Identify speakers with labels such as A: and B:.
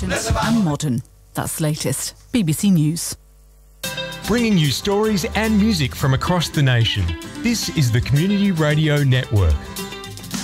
A: Instant and modern. That's the latest. BBC News.
B: Bringing you stories and music from across the nation. This is the Community Radio Network.